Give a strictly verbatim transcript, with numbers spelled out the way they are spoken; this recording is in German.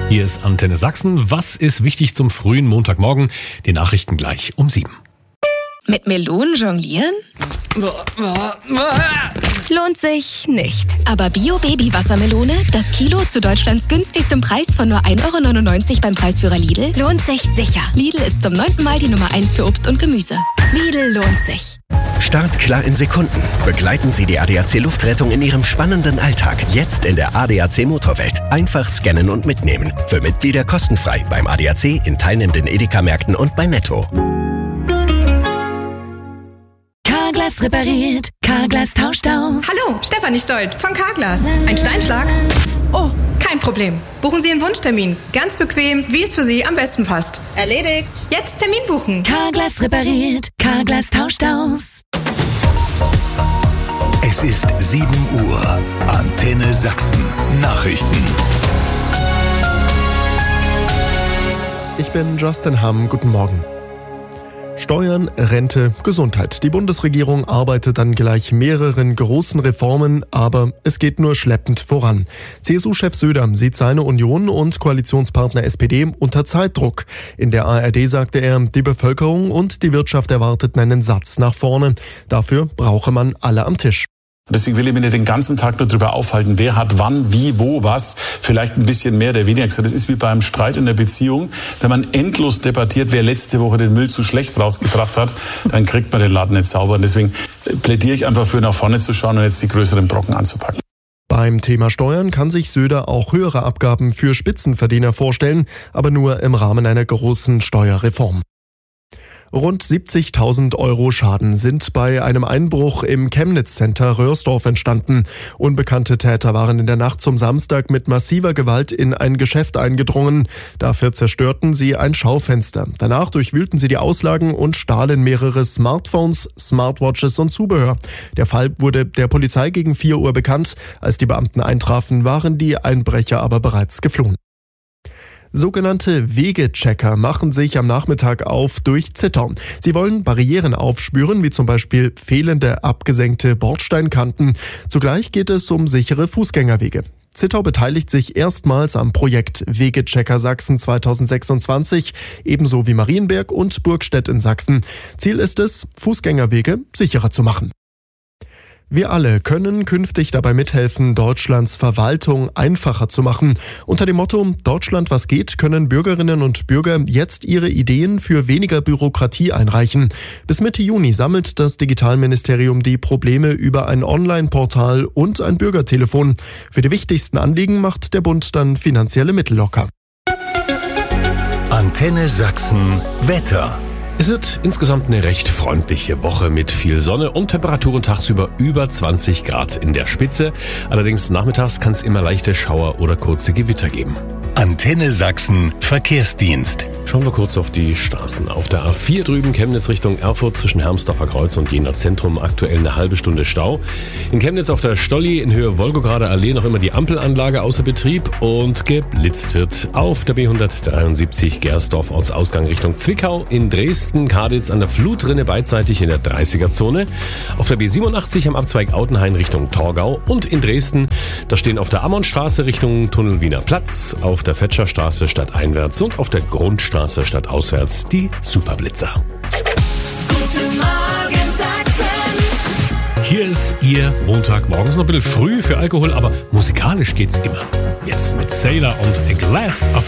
Hier ist Antenne Sachsen. Was ist wichtig zum frühen Montagmorgen? Die Nachrichten gleich um sieben. Mit Melonen jonglieren? Lohnt sich nicht. Aber Bio-Baby-Wassermelone, das Kilo zu Deutschlands günstigstem Preis von nur ein Euro neunundneunzig beim Preisführer Lidl, lohnt sich sicher. Lidl ist zum neunten Mal die Nummer eins für Obst und Gemüse. Lidl lohnt sich. Startklar in Sekunden. Begleiten Sie die A D A C Luftrettung in Ihrem spannenden Alltag. Jetzt in der A D A C Motorwelt. Einfach scannen und mitnehmen. Für Mitglieder kostenfrei beim A D A C, in teilnehmenden Edeka-Märkten und bei Netto. Carglass repariert, Carglass tauscht aus. Hallo, Stefanie Stolt von Carglass. Ein Steinschlag? Oh, kein Problem. Buchen Sie Ihren Wunschtermin. Ganz bequem, wie es für Sie am besten passt. Erledigt. Jetzt Termin buchen. Carglass repariert, Carglass tauscht aus. Es ist sieben Uhr. Antenne Sachsen. Nachrichten. Ich bin Justin Hamm. Guten Morgen. Steuern, Rente, Gesundheit. Die Bundesregierung arbeitet an gleich mehreren großen Reformen, aber es geht nur schleppend voran. C S U-Chef Söder sieht seine Union und Koalitionspartner S P D unter Zeitdruck. In der A R D sagte er, die Bevölkerung und die Wirtschaft erwarteten einen Satz nach vorne. Dafür brauche man alle am Tisch. Deswegen will ich mich nicht den ganzen Tag nur darüber aufhalten, wer hat wann, wie, wo, was, vielleicht ein bisschen mehr, der weniger. Das ist wie beim Streit in der Beziehung. Wenn man endlos debattiert, wer letzte Woche den Müll zu schlecht rausgebracht hat, dann kriegt man den Laden nicht sauber. Und deswegen plädiere ich einfach für, nach vorne zu schauen und jetzt die größeren Brocken anzupacken. Beim Thema Steuern kann sich Söder auch höhere Abgaben für Spitzenverdiener vorstellen, aber nur im Rahmen einer großen Steuerreform. Rund siebzigtausend Euro Schaden sind bei einem Einbruch im Chemnitz Center Röhrsdorf entstanden. Unbekannte Täter waren in der Nacht zum Samstag mit massiver Gewalt in ein Geschäft eingedrungen. Dafür zerstörten sie ein Schaufenster. Danach durchwühlten sie die Auslagen und stahlen mehrere Smartphones, Smartwatches und Zubehör. Der Fall wurde der Polizei gegen vier Uhr bekannt. Als die Beamten eintrafen, waren die Einbrecher aber bereits geflohen. Sogenannte Wegechecker machen sich am Nachmittag auf durch Zittau. Sie wollen Barrieren aufspüren, wie zum Beispiel fehlende abgesenkte Bordsteinkanten. Zugleich geht es um sichere Fußgängerwege. Zittau beteiligt sich erstmals am Projekt Wegechecker Sachsen zweitausendsechsundzwanzig, ebenso wie Marienberg und Burgstedt in Sachsen. Ziel ist es, Fußgängerwege sicherer zu machen. Wir alle können künftig dabei mithelfen, Deutschlands Verwaltung einfacher zu machen. Unter dem Motto Deutschland was geht, können Bürgerinnen und Bürger jetzt ihre Ideen für weniger Bürokratie einreichen. Bis Mitte Juni sammelt das Digitalministerium die Probleme über ein Online-Portal und ein Bürgertelefon. Für die wichtigsten Anliegen macht der Bund dann finanzielle Mittel locker. Antenne Sachsen Wetter. Es wird insgesamt eine recht freundliche Woche mit viel Sonne und Temperaturen tagsüber über zwanzig Grad in der Spitze. Allerdings nachmittags kann es immer leichte Schauer oder kurze Gewitter geben. Antenne Sachsen Verkehrsdienst. Schauen wir kurz auf die Straßen. Auf der A vier drüben Chemnitz Richtung Erfurt zwischen Hermsdorfer Kreuz und Jena Zentrum aktuell eine halbe Stunde Stau. In Chemnitz auf der Stolli in Höhe Wolgograder Allee noch immer die Ampelanlage außer Betrieb und geblitzt wird. Auf der B hundertdreiundsiebzig Gersdorf Ortsausgang Richtung Zwickau. In Dresden Kaditz an der Flutrinne beidseitig in der dreißiger-Zone. Auf der B siebenundachtzig am Abzweig Autenhain Richtung Torgau. Und in Dresden, da stehen auf der Ammonstraße Richtung Tunnel Wiener Platz, auf der Fetscherstraße stadteinwärts und auf der Grundstraße stadtauswärts die Superblitzer. Guten Morgen Sachsen. Hier ist Ihr Montagmorgen. Ist noch ein bisschen früh für Alkohol, aber musikalisch geht's immer. Jetzt mit Sailor und A Glass of